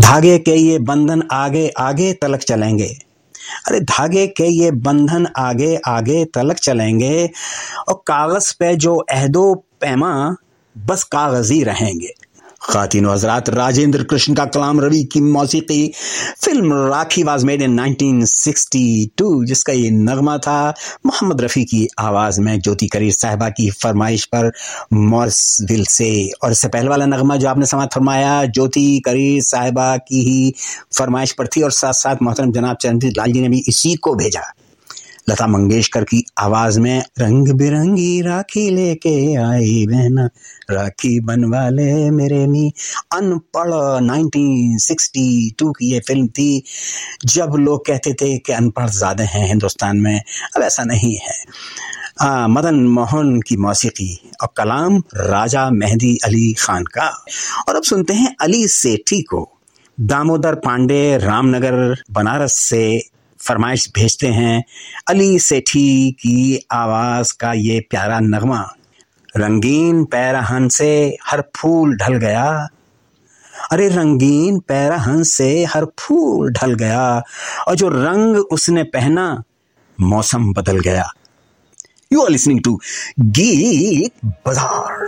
धागे के ये बंधन आगे आगे तलक चलेंगे। अरे धागे के ये बंधन आगे आगे तलक चलेंगे और कागज पे जो अहदो पैमा बस कागज ही रहेंगे। ख़ातिन व हज़रात, राजेंद्र कृष्ण का कलाम रवि की मौसीकी। Film rakhi was made in 1962, जिसका ये नगमा था मोहम्मद रफ़ी की आवाज़ में ज्योति करीर साहिबा की फरमाइश पर मॉरिसविल से। और इससे पहले वाला नगमा जो आपने समाअत फरमाया ज्योति करीर साहिबा की ही फरमाइश पर थी और साथ साथ मोहतरम जनाब चरणजीत लाल जी ने भी इसी को भेजा। लता मंगेशकर की आवाज में रंग बिरंगी राखी लेके आई बहना, राखी बनवा ले मेरे मी। अनपढ़ 1962 की ये फिल्म थी, जब लोग कहते थे कि अनपढ़ ज़्यादा हैं हिंदुस्तान में। अब ऐसा नहीं है। मदन मोहन की मौसीकी और कलाम राजा मेहदी अली खान का। और अब सुनते हैं अली सेठी को। दामोदर पांडे रामनगर बनारस से फरमाइश भेजते हैं अली सेठी की आवाज का ये प्यारा नगमा। रंगीन पैरहन से हर फूल ढल गया, अरे रंगीन पैरहन से हर फूल ढल गया, और जो रंग उसने पहना मौसम बदल गया। यू आर लिसनिंग टू गीत बाजार।